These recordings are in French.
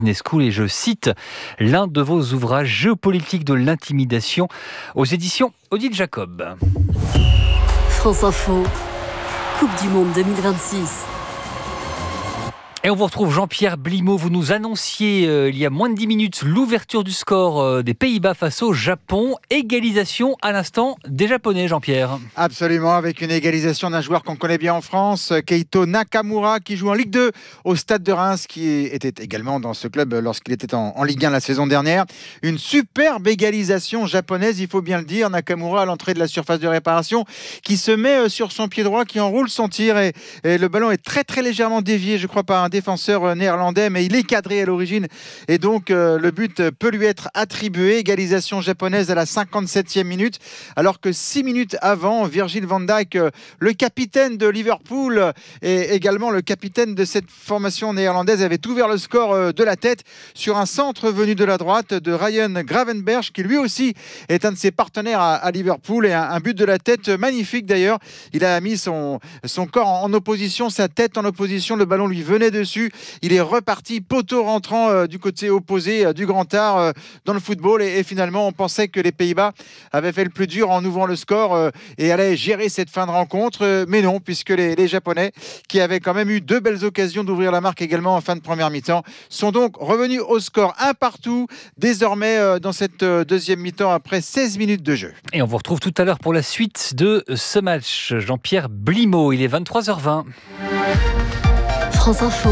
Business School et je cite l'un de vos ouvrages géopolitique de l'intimidation aux éditions Odile Jacob. France Info, Coupe du Monde 2026. Et on vous retrouve Jean-Pierre Blimaud. Vous nous annonciez il y a moins de 10 minutes l'ouverture du score des Pays-Bas face au Japon. Égalisation à l'instant des Japonais, Jean-Pierre. Absolument, avec une égalisation d'un joueur qu'on connaît bien en France, Keito Nakamura, qui joue en Ligue 2 au Stade de Reims, qui était également dans ce club lorsqu'il était en Ligue 1 la saison dernière. Une superbe égalisation japonaise, il faut bien le dire. Nakamura à l'entrée de la surface de réparation, qui se met sur son pied droit, qui enroule son tir et le ballon est très très légèrement dévié, je crois, par un défenseur néerlandais, mais il est cadré à l'origine et donc le but peut lui être attribué. Égalisation japonaise à la 57e minute, alors que 6 minutes avant, Virgil van Dijk, le capitaine de Liverpool et également le capitaine de cette formation néerlandaise, avait ouvert le score de la tête sur un centre venu de la droite de Ryan Gravenberch, qui lui aussi est un de ses partenaires à Liverpool, et un but de la tête magnifique d'ailleurs. Il a mis son corps en opposition, sa tête en opposition, le ballon lui venait dessus, il est reparti poteau rentrant du côté opposé du grand art dans le football, et finalement on pensait que les Pays-Bas avaient fait le plus dur en ouvrant le score et allaient gérer cette fin de rencontre, mais non, puisque les Japonais, qui avaient quand même eu 2 belles occasions d'ouvrir la marque également en fin de première mi-temps, sont donc revenus au score 1-1 désormais dans cette deuxième mi-temps après 16 minutes de jeu. Et on vous retrouve tout à l'heure pour la suite de ce match. Jean-Pierre Blimaud, il est 23h20. France Info,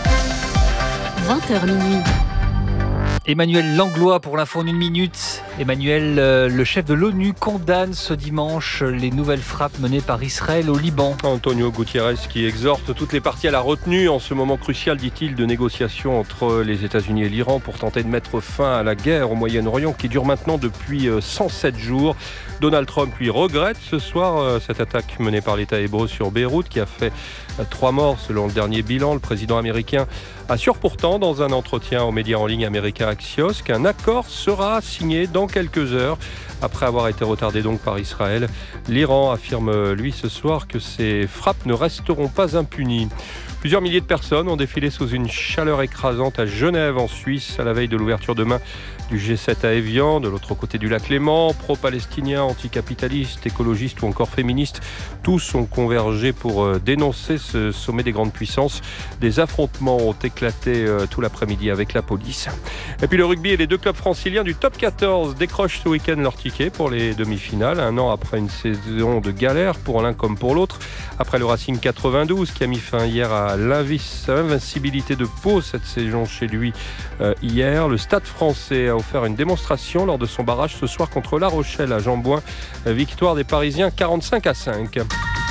20h minuit. Emmanuel Langlois pour l'info en 1 minute. Emmanuel, le chef de l'ONU condamne ce dimanche les nouvelles frappes menées par Israël au Liban. Antonio Guterres qui exhorte toutes les parties à la retenue en ce moment crucial, dit-il, de négociations entre les États-Unis et l'Iran pour tenter de mettre fin à la guerre au Moyen-Orient qui dure maintenant depuis 107 jours. Donald Trump, lui, regrette ce soir cette attaque menée par l'État hébreu sur Beyrouth qui a fait 3 morts selon le dernier bilan. Le président américain assure pourtant dans un entretien aux médias en ligne américains Axios qu'un accord sera signé dans quelques heures après avoir été retardé donc par Israël. L'Iran affirme lui ce soir que ces frappes ne resteront pas impunies. Plusieurs milliers de personnes ont défilé sous une chaleur écrasante à Genève en Suisse à la veille de l'ouverture demain du G7 à Évian, de l'autre côté du lac Léman. Pro-palestiniens, anticapitalistes, écologistes ou encore féministes, tous ont convergé pour dénoncer ce sommet des grandes puissances. Des affrontements ont éclaté tout l'après-midi avec la police. Et puis le rugby et les 2 clubs franciliens du top 14 décrochent ce week-end leur ticket pour les demi-finales. Un an après une saison de galère pour l'un comme pour l'autre. Après le Racing 92 qui a mis fin hier à l'invincibilité de Pau cette saison chez lui hier. Le Stade français a offert une démonstration lors de son barrage ce soir contre La Rochelle à Jean-Bouin. Victoire des Parisiens 45-5.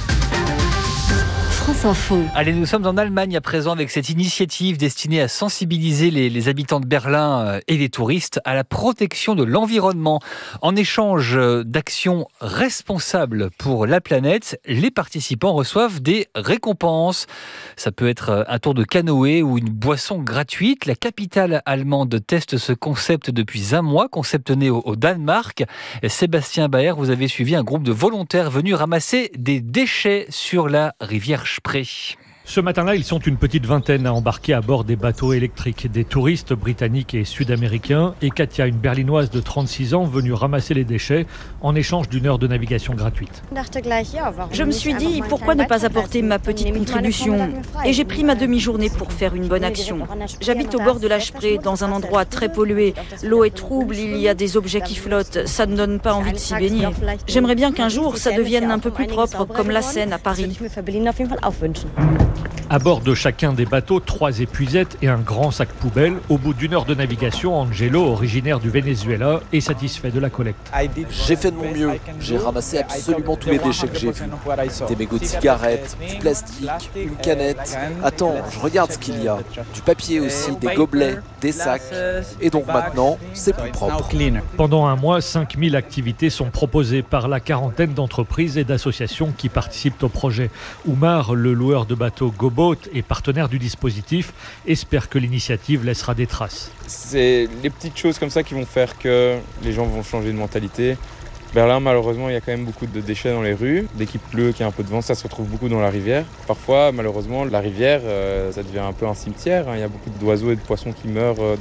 France Info. Allez, nous sommes en Allemagne à présent avec cette initiative destinée à sensibiliser les habitants de Berlin et les touristes à la protection de l'environnement. En échange d'actions responsables pour la planète, les participants reçoivent des récompenses. Ça peut être un tour de canoë ou une boisson gratuite. La capitale allemande teste ce concept depuis 1 mois, concept né au Danemark. Sébastien Baer, vous avez suivi un groupe de volontaires venus ramasser des déchets sur la rivière Spree. Ce matin-là, ils sont une petite vingtaine à embarquer à bord des bateaux électriques, des touristes britanniques et sud-américains, et Katia, une berlinoise de 36 ans, venue ramasser les déchets en échange d'1 heure de navigation gratuite. Je me suis dit, pourquoi ne pas apporter ma petite contribution ? Et j'ai pris ma demi-journée pour faire une bonne action. J'habite au bord de la Spree, dans un endroit très pollué. L'eau est trouble, il y a des objets qui flottent, ça ne donne pas envie de s'y baigner. J'aimerais bien qu'un jour, ça devienne un peu plus propre, comme la Seine à Paris. À bord de chacun des bateaux, 3 épuisettes et un grand sac poubelle. Au bout d'1 heure de navigation, Angelo, originaire du Venezuela, est satisfait de la collecte. J'ai fait de mon mieux. J'ai ramassé absolument tous les déchets que j'ai vus. Des mégots de cigarettes, du plastique, une canette. Attends, je regarde ce qu'il y a. Du papier aussi, des gobelets, des sacs. Et donc maintenant, c'est plus propre. Pendant 1 mois, 5000 activités sont proposées par la quarantaine d'entreprises et d'associations qui participent au projet. Oumar, le loueur de bateau GoBoat et partenaire du dispositif, espère que l'initiative laissera des traces. C'est les petites choses comme ça qui vont faire que les gens vont changer de mentalité Berlin, malheureusement, il y a quand même beaucoup de déchets dans les rues. Dès qu'il pleut, qu'il y a un peu de vent, ça se retrouve beaucoup dans la rivière. Parfois, malheureusement, la rivière, ça devient un peu un cimetière. Il y a beaucoup d'oiseaux et de poissons qui meurent